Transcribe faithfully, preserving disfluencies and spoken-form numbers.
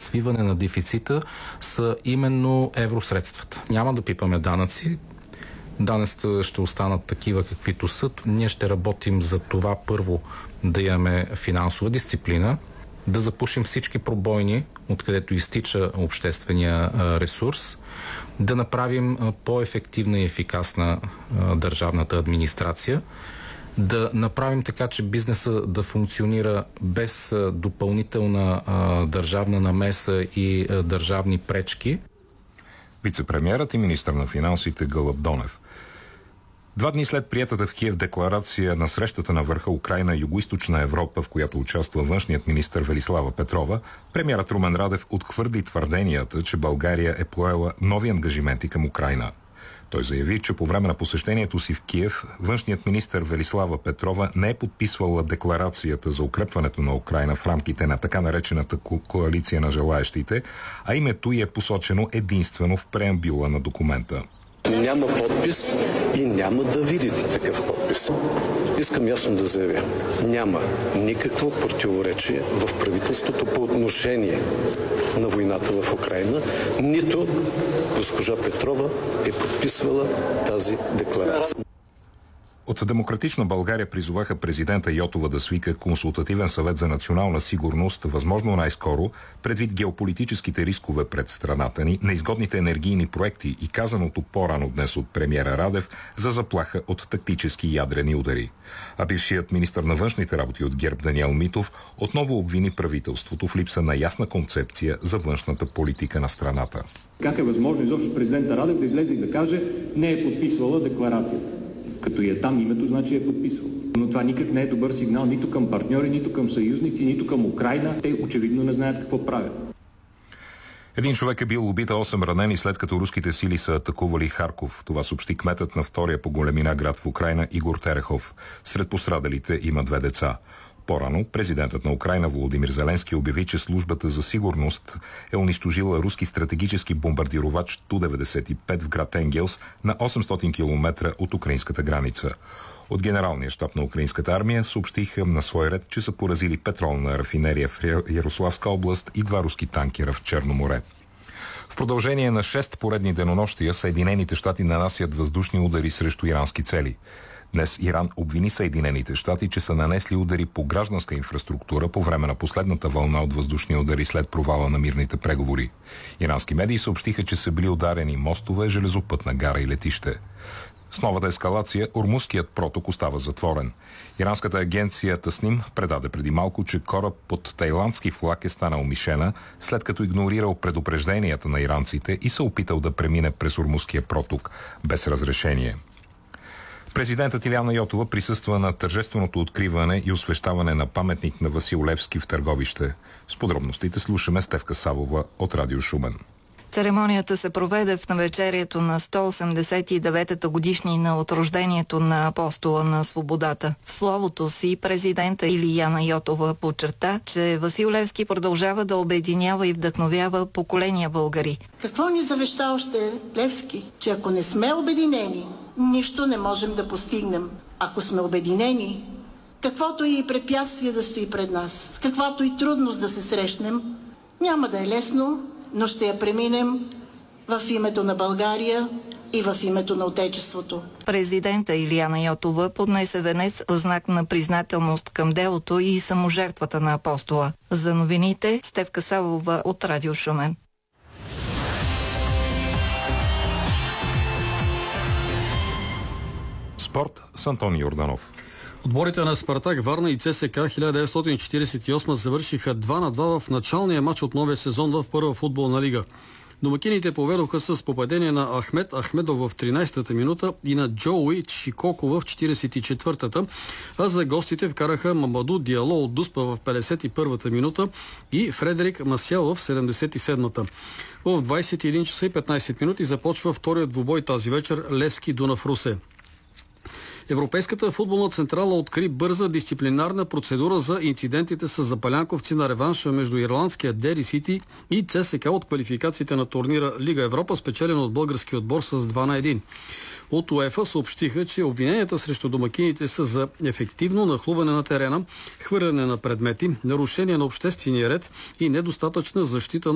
свиване на дефицита са именно евросредствата. Няма да пипаме данъци. Данъците ще останат такива каквито са. Ние ще работим за това първо да имаме финансова дисциплина, да запушим всички пробойни, откъдето изтича обществения ресурс, да направим по-ефективна и ефикасна държавната администрация, да направим така, че бизнеса да функционира без допълнителна държавна намеса и държавни пречки. Вицепремиерът и министър на финансите Гълъб Донев. Два дни след приетата в Киев декларация на срещата на върха Украйна и Югоизточна Европа, в която участва външният министър Велислава Петрова, премиерът Румен Радев отхвърли твърденията, че България е поела нови ангажименти към Украйна. Той заяви, че по време на посещението си в Киев, външният министър Велислава Петрова не е подписвала декларацията за укрепването на Украйна в рамките на така наречената ко- коалиция на желаещите, а името й е посочено единствено в преамбюла на документа. Няма подпис и няма да видите такъв подпис. Искам ясно да заявя. Няма никакво противоречие в правителството по отношение на войната в Украйна. Нито госпожа Петрова е подписвала тази декларация. От Демократична България призоваха президента Йотова да свика консултативен съвет за национална сигурност, възможно най-скоро, предвид геополитическите рискове пред страната ни, неизгодните енергийни проекти и казаното по-рано днес от премиера Радев за заплаха от тактически ядрени удари. А бившият министър на външните работи от ГЕРБ Даниел Митов отново обвини правителството в липса на ясна концепция за външната политика на страната. Как е възможно изобщо президента Радев да излезе и да каже, не е подписвала декларацията? Като е там името, значи е подписвал. Но това никак не е добър сигнал нито към партньори, нито към съюзници, нито към Украйна. Те очевидно не знаят какво правят. Един човек е бил убит, а осем ранени, след като руските сили са атакували Харков. Това съобщи кметът на втория по големина град в Украйна Игор Терехов. Сред пострадалите има две деца. По-рано президентът на Украйна Володимир Зеленски обяви, че службата за сигурност е унищожила руски стратегически бомбардировач Ту деветдесет и пет в град Енгелс на осемстотин километра от украинската граница. От генералния щаб на украинската армия съобщиха на свой ред, че са поразили петролна рафинерия в Ярославска област и два руски танкера в Черно море. В продължение на шест поредни денонощия Съединените щати нанасят въздушни удари срещу ирански цели. Днес Иран обвини Съединените щати, че са нанесли удари по гражданска инфраструктура по време на последната вълна от въздушни удари след провала на мирните преговори. Ирански медии съобщиха, че са били ударени мостове, железопътна гара и летище. С новата ескалация Ормузският проток остава затворен. Иранската агенция Тасним предаде преди малко, че кораб под тайландски флаг е станал мишена, след като игнорирал предупрежденията на иранците и се опитал да премине през Ормузския проток без разрешение. Президентът Илияна Йотова присъства на тържественото откриване и освещаване на паметник на Васил Левски в Търговище. С подробностите слушаме Стефка Савова от Радио Шумен. Церемонията се проведе в навечерието на сто осемдесет и деветата годишнина от рождението на апостола на свободата. В словото си президента Илияна Йотова подчерта, че Васил Левски продължава да обединява и вдъхновява поколения българи. Какво ни завеща още Левски? Че ако не сме обединени, нищо не можем да постигнем. Ако сме обединени, каквото и препятствие да стои пред нас, с каквато и трудност да се срещнем, няма да е лесно, но ще я преминем в името на България и в името на Отечеството. Президента Илияна Йотова поднесе венец в знак на признателност към делото и саможертвата на апостола. За новините Стефка Савова от Радио Шумен. Спорт с Антони Йорданов. Отборите на Спартак, Варна и ЦСКА хиляда деветстотин четиридесет и осма завършиха два на два в началния матч от новия сезон в първа футболна лига. Домакините поведоха с попадение на Ахмед Ахмедов в тринадесетата минута и на Джоуи Чикоко в четиридесет и четвъртата, а за гостите вкараха Мамаду Диало от Дуспа в петдесет и първата минута и Фредерик Масял в седемдесет и седмата. В двадесет и един часа и петнадесет минути започва вторият двубой тази вечер Левски Дунав Русе. Европейската футболна централа откри бърза дисциплинарна процедура за инцидентите с запалянковци на реванша между ирландския Дери Сити и ЦСКА от квалификациите на турнира Лига Европа, спечелен от българския отбор с два на един. От УЕФА съобщиха, че обвиненията срещу домакините са за ефективно нахлуване на терена, хвърляне на предмети, нарушение на обществения ред и недостатъчна защита